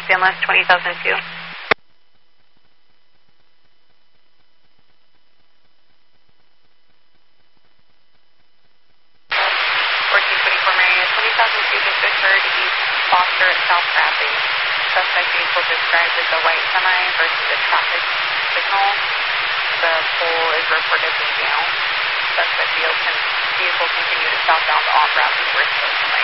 Los Angeles 20002. 1424 Marietta 20002 just occurred East Foster at South Bradley. Suspect vehicle described as a white semi versus a traffic signal. The pole is reportedly down. Suspect vehicle continued southbound on Bradley towards Ocean Lake.